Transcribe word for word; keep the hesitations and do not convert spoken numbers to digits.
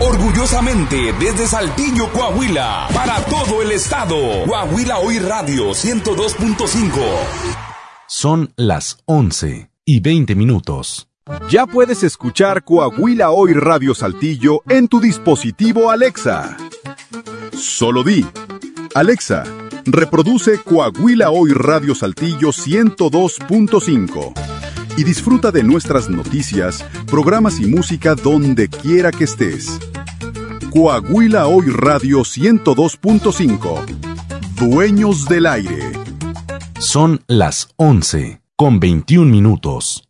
Orgullosamente desde Saltillo, Coahuila, para todo el estado. Coahuila Hoy Radio ciento dos punto cinco. Son las once y veinte minutos. Ya puedes escuchar Coahuila Hoy Radio Saltillo en tu dispositivo Alexa. Solo di: Alexa, reproduce Coahuila Hoy Radio Saltillo ciento dos punto cinco y disfruta de nuestras noticias, programas y música donde quiera que estés. Coahuila Hoy Radio ciento dos punto cinco. Dueños del aire. Son las once con veintiún minutos.